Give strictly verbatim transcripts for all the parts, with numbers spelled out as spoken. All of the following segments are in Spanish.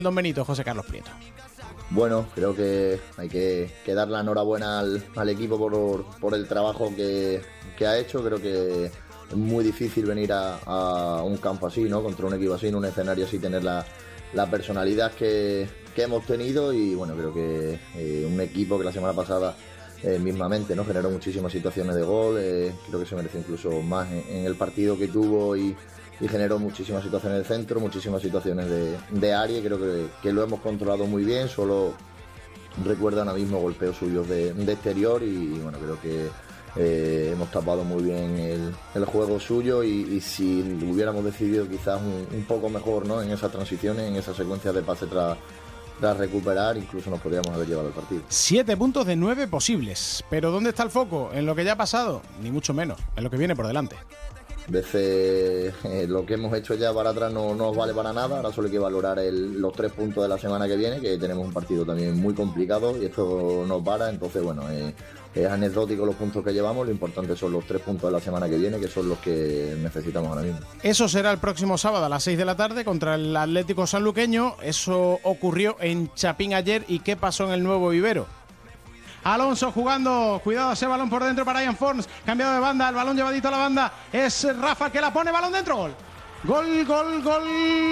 Don Benito, José Carlos Prieto. Bueno, creo que hay que, que dar la enhorabuena al, al equipo por, por el trabajo que, que ha hecho. Creo que es muy difícil venir a, a un campo así, ¿no? Contra un equipo así, en un escenario así, tener la, la personalidad que, que hemos tenido. Y bueno, creo que eh, un equipo que la semana pasada eh, mismamente, ¿no? Generó muchísimas situaciones de gol. Eh, creo que se mereció incluso más en, en el partido que tuvo y y generó muchísimas situaciones de centro, muchísimas situaciones de, de área, y creo que, que lo hemos controlado muy bien. Solo recuerdo ahora mismo golpeos suyos de, de exterior y, y bueno, creo que eh, hemos tapado muy bien el, el juego suyo y, y si hubiéramos decidido quizás un, un poco mejor, ¿no? En esas transiciones, en esas secuencias de pase tras, tras recuperar, incluso nos podríamos haber llevado el partido. Siete puntos de nueve posibles, pero ¿dónde está el foco? ¿En lo que ya ha pasado? Ni mucho menos, en lo que viene por delante. A veces eh, lo que hemos hecho ya para atrás no, no nos vale para nada. Ahora solo hay que valorar el, los tres puntos de la semana que viene, que tenemos un partido también muy complicado y esto nos para. Entonces, bueno, eh, es anecdótico los puntos que llevamos. Lo importante son los tres puntos de la semana que viene, que son los que necesitamos ahora mismo. Eso será el próximo sábado a las seis de la tarde contra el Atlético Sanluqueño. Eso ocurrió en Chapín ayer. ¿Y qué pasó en el Nuevo Vivero? Alonso jugando, cuidado ese balón por dentro para Ian Forns, cambiado de banda, el balón llevadito a la banda, es Rafa el que la pone, balón dentro, gol. Gol, gol, gol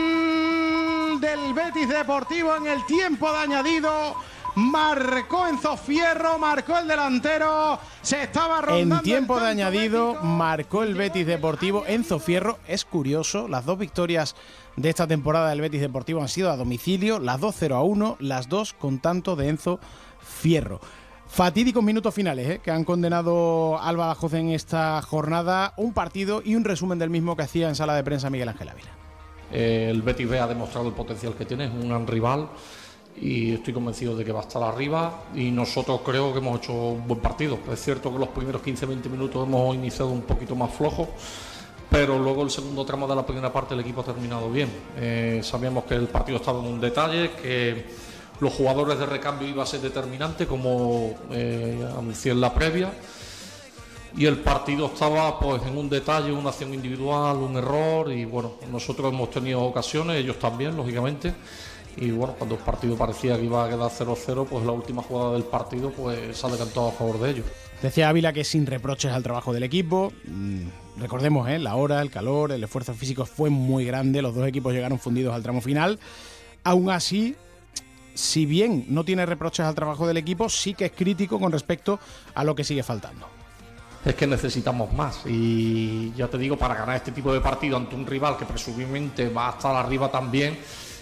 del Betis Deportivo en el tiempo de añadido. Marcó Enzo Fierro, marcó el delantero, se estaba rondando. En tiempo de añadido marcó el Betis Deportivo Enzo Fierro. Es curioso, las dos victorias de esta temporada del Betis Deportivo han sido a domicilio, las dos cero a uno, las dos con tanto de Enzo Fierro. Fatídicos minutos finales ¿eh? que han condenado al Badajoz en esta jornada. Un partido y un resumen del mismo que hacía en sala de prensa Miguel Ángel Ávila. Eh, el Betis B ha demostrado el potencial que tiene, es un gran rival y estoy convencido de que va a estar arriba, y nosotros creo que hemos hecho un buen partido. Es cierto que los primeros quince veinte minutos hemos iniciado un poquito más flojos, pero luego el segundo tramo de la primera parte el equipo ha terminado bien. Eh, sabíamos que el partido estaba en un detalle, que los jugadores de recambio iba a ser determinante, como eh, anuncié en la previa, y el partido estaba pues en un detalle, una acción individual, un error, y bueno, nosotros hemos tenido ocasiones, ellos también, lógicamente, y bueno, cuando el partido parecía que iba a quedar cero cero, pues la última jugada del partido pues se ha decantado a favor de ellos. Decía Ávila que sin reproches al trabajo del equipo. Mm, recordemos, ¿eh? la hora, el calor, el esfuerzo físico fue muy grande, los dos equipos llegaron fundidos al tramo final. Aún así, si bien no tiene reproches al trabajo del equipo, sí que es crítico con respecto a lo que sigue faltando. Es que necesitamos más, y ya te digo, para ganar este tipo de partido ante un rival que presumiblemente va a estar arriba también,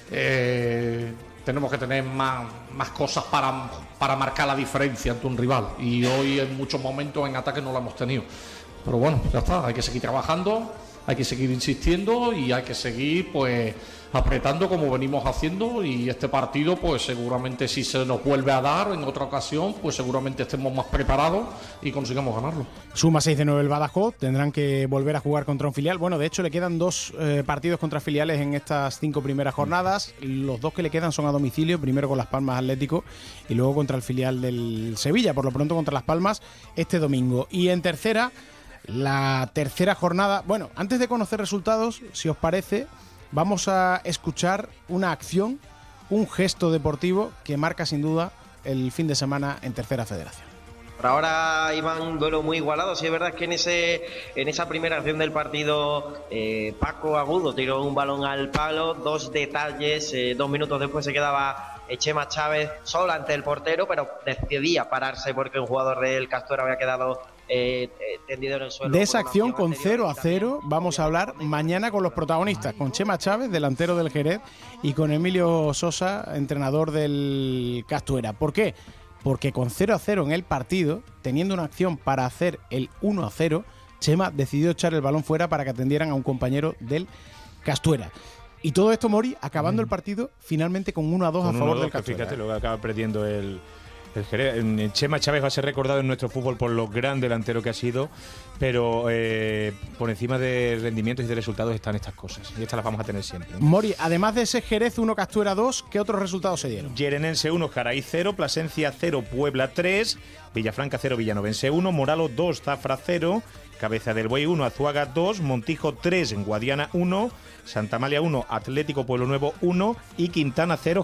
eh, tenemos que tener más, más cosas para, para marcar la diferencia ante un rival, y hoy en muchos momentos en ataque no lo hemos tenido. Pero bueno, ya está, hay que seguir trabajando, hay que seguir insistiendo y hay que seguir pues apretando como venimos haciendo, y este partido pues seguramente si se nos vuelve a dar en otra ocasión pues seguramente estemos más preparados y consigamos ganarlo. Suma seis de nueve el Badajoz, tendrán que volver a jugar contra un filial. Bueno, de hecho le quedan dos eh, partidos contra filiales en estas cinco primeras jornadas. Los dos que le quedan son a domicilio, primero con Las Palmas Atlético y luego contra el filial del Sevilla, por lo pronto contra Las Palmas este domingo. Y en tercera, la tercera jornada, bueno, antes de conocer resultados, si os parece, vamos a escuchar una acción, un gesto deportivo que marca sin duda el fin de semana en Tercera Federación. Por ahora iban un duelo muy igualado. Sí, es verdad que en ese en esa primera acción del partido eh, Paco Agudo tiró un balón al palo, dos detalles, eh, dos minutos después se quedaba Chema Chávez solo ante el portero, pero decidía pararse porque un jugador del Castuera había quedado Eh, eh, tendido en el suelo. De esa acción con cero a cero vamos a hablar mañana con los protagonistas, con Chema Chávez, delantero del Jerez, y con Emilio Sosa, entrenador del Castuera. ¿Por qué? Porque con cero a cero en el partido, teniendo una acción para hacer el uno a cero, Chema decidió echar el balón fuera para que atendieran a un compañero del Castuera. Y todo esto, Mori, acabando mm. el partido finalmente con uno a dos a favor del Castuera. Fíjate, luego acaba perdiendo el El Jerez. Chema Chávez va a ser recordado en nuestro fútbol por lo gran delantero que ha sido, pero eh, por encima de rendimientos y de resultados están estas cosas, y estas las vamos a tener siempre. Mori, además de ese Jerez uno Castuera dos, ¿qué otros resultados se dieron? Yerenense uno, Jaraí cero, Plasencia cero, Puebla tres, Villafranca cero, Villanovense uno, Moralo dos, Zafra cero, Cabeza del Buey uno, Azuaga dos, Montijo tres, Guadiana uno, Santa Amalia uno, Atlético Pueblo Nuevo uno y Quintana cero,